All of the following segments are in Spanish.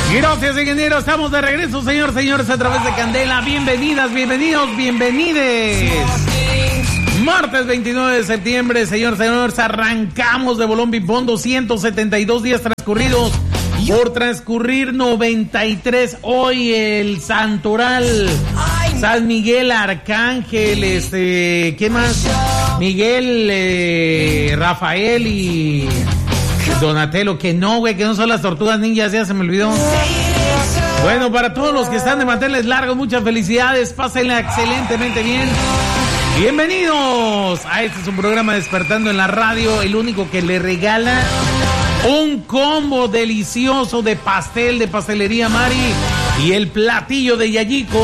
Gracias, ingeniero. Estamos de regreso, señores, a través de Candela. Bienvenidas, bienvenidos, bienvenides. Martes 29 de septiembre, señores, arrancamos de Bolón Ping-Pong. 272 días transcurridos. Por transcurrir 93. Hoy el Santoral. San Miguel Arcángel, ¿quién más? Miguel, Rafael y Donatello, que no son las tortugas ninjas, ya se me olvidó. Bueno, para todos los que están de manteles largos, muchas felicidades, pásenla excelentemente bien. Bienvenidos a este es un programa Despertando en la Radio, el único que le regala un combo delicioso de pastel de Pastelería Mari y el platillo de Yayiko.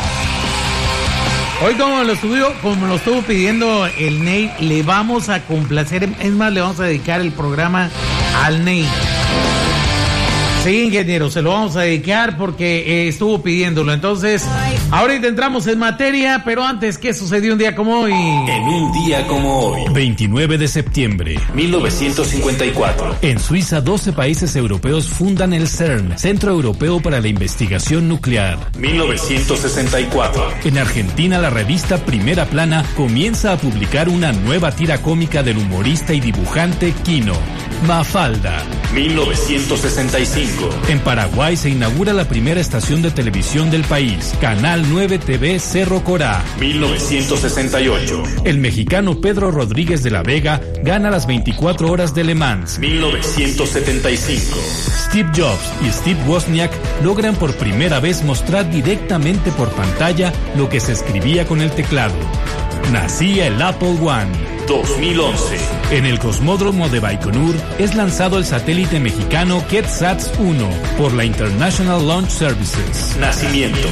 Hoy como lo estuvo pidiendo el Ney, le vamos a complacer, es más, le vamos a dedicar el programa al Ney. Sí, ingeniero, se lo vamos a dedicar porque estuvo pidiéndolo. Entonces, ahorita entramos en materia, pero antes, ¿qué sucedió un día como hoy? En un día como hoy, 29 de septiembre, 1954. En Suiza, 12 países europeos fundan el CERN, Centro Europeo para la Investigación Nuclear. 1964. En Argentina, la revista Primera Plana comienza a publicar una nueva tira cómica del humorista y dibujante Quino, Mafalda. 1965. En Paraguay se inaugura la primera estación de televisión del país, Canal 9 TV Cerro Corá. 1968. El mexicano Pedro Rodríguez de la Vega gana las 24 horas de Le Mans. 1975. Steve Jobs y Steve Wozniak logran por primera vez mostrar directamente por pantalla lo que se escribía con el teclado. Nacía el Apple One. 2011. En el cosmódromo de Baikonur es lanzado el satélite mexicano QuetzSat-1 por la International Launch Services. Nacimientos: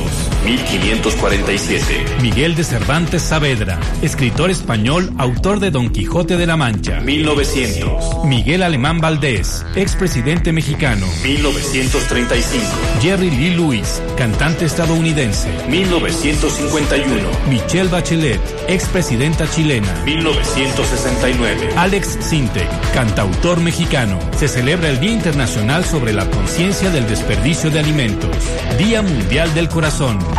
1547. Miguel de Cervantes Saavedra, escritor español, autor de Don Quijote de la Mancha. 1900. Miguel Alemán Valdés, expresidente mexicano. 1935. Jerry Lee Lewis, cantante estadounidense. 1951. Michelle Bachelet, expresidenta chilena. 1969. Alex Sintek, cantautor mexicano. Se celebra el Día Internacional sobre la Conciencia del Desperdicio de Alimentos. Día Mundial del Corazón.